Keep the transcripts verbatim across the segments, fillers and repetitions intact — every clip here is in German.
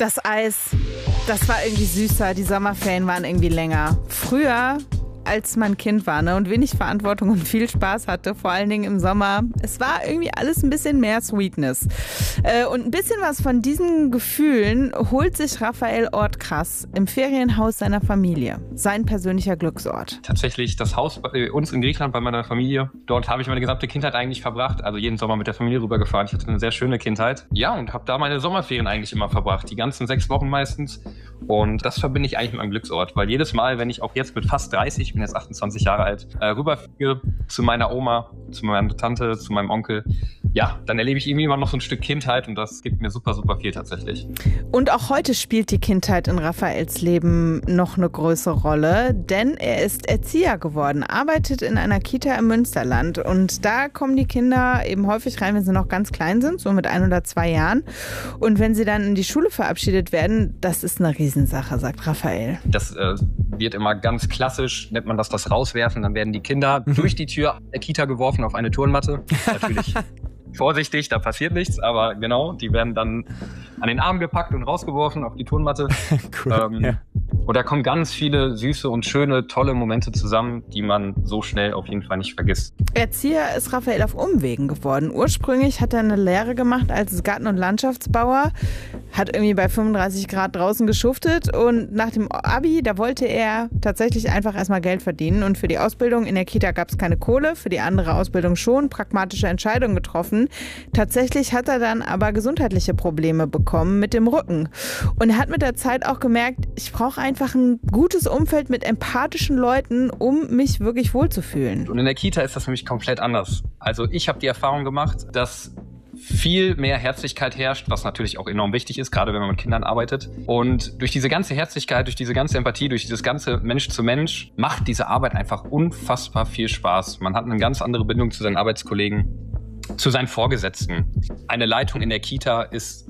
Das Eis, das war irgendwie süßer, die Sommerferien waren irgendwie länger. Früher, als man Kind war, ne, und wenig Verantwortung und viel Spaß hatte, vor allen Dingen im Sommer. Es war irgendwie alles ein bisschen mehr Sweetness. Äh, und ein bisschen was von diesen Gefühlen holt sich Raphael Ortkrass im Ferienhaus seiner Familie. Sein persönlicher Glücksort. Tatsächlich das Haus bei uns in Griechenland, bei meiner Familie. Dort habe ich meine gesamte Kindheit eigentlich verbracht. Also jeden Sommer mit der Familie rübergefahren. Ich hatte eine sehr schöne Kindheit. Ja, und habe da meine Sommerferien eigentlich immer verbracht. Die ganzen sechs Wochen meistens. Und das verbinde ich eigentlich mit meinem Glücksort. Weil jedes Mal, wenn ich auch jetzt mit fast dreißig, ich bin jetzt achtundzwanzig Jahre alt, äh, rüberfliege zu meiner Oma, zu meiner Tante, zu meinem Onkel, ja, dann erlebe ich irgendwie immer noch so ein Stück Kindheit und das gibt mir super, super viel tatsächlich. Und auch heute spielt die Kindheit in Raphaels Leben noch eine größere Rolle, denn er ist Erzieher geworden, arbeitet in einer Kita im Münsterland und da kommen die Kinder eben häufig rein, wenn sie noch ganz klein sind, so mit ein oder zwei Jahren. Und wenn sie dann in die Schule verabschiedet werden, das ist eine Riesensache, sagt Raphael. Das äh, wird immer ganz klassisch, nennt man das das Rauswerfen, dann werden die Kinder durch die Tür der Kita geworfen auf eine Turnmatte. Natürlich vorsichtig, da passiert nichts, aber genau, die werden dann an den Arm gepackt und rausgeworfen auf die Turnmatte. Cool, ähm, ja. Und da kommen ganz viele süße und schöne, tolle Momente zusammen, die man so schnell auf jeden Fall nicht vergisst. Erzieher ist Raphael auf Umwegen geworden. Ursprünglich hat er eine Lehre gemacht als Garten- und Landschaftsbauer, hat irgendwie bei fünfunddreißig Grad draußen geschuftet und nach dem Abi, da wollte er tatsächlich einfach erstmal Geld verdienen und für die Ausbildung in der Kita gab es keine Kohle, für die andere Ausbildung schon, pragmatische Entscheidungen getroffen. Tatsächlich hat er dann aber gesundheitliche Probleme bekommen mit dem Rücken und er hat mit der Zeit auch gemerkt, ich brauche einfach ein gutes Umfeld mit empathischen Leuten, um mich wirklich wohlzufühlen. Und in der Kita ist das nämlich komplett anders. Also ich habe die Erfahrung gemacht, dass viel mehr Herzlichkeit herrscht, was natürlich auch enorm wichtig ist, gerade wenn man mit Kindern arbeitet. Und durch diese ganze Herzlichkeit, durch diese ganze Empathie, durch dieses ganze Mensch zu Mensch, macht diese Arbeit einfach unfassbar viel Spaß. Man hat eine ganz andere Bindung zu seinen Arbeitskollegen, zu seinen Vorgesetzten. Eine Leitung in der Kita ist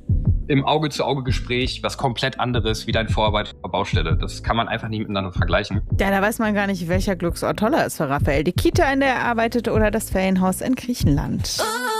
im Auge-zu-Auge-Gespräch was komplett anderes wie dein Vorarbeiter auf der Baustelle. Das kann man einfach nicht miteinander vergleichen. Ja, da weiß man gar nicht, welcher Glücksort toller ist für Raphael. Die Kita, in der er arbeitet oder das Ferienhaus in Griechenland.